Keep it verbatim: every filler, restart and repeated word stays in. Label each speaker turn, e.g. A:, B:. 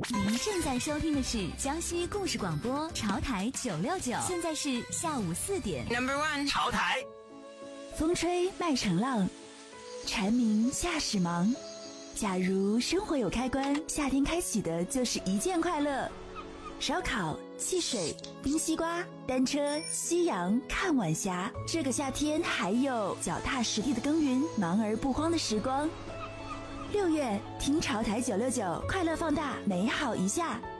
A: 您正在收听的是江西故事广播潮台九六九，现在是下午四点。
B: Number one，
C: 潮台。
A: 风吹麦成浪，蝉鸣夏始忙。假如生活有开关，夏天开启的就是一件快乐。烧烤、汽水、冰西瓜、单车、夕阳、看晚霞。这个夏天还有脚踏实地的耕耘，忙而不慌的时光。六月，听潮台九六九，快乐放大，美好一下。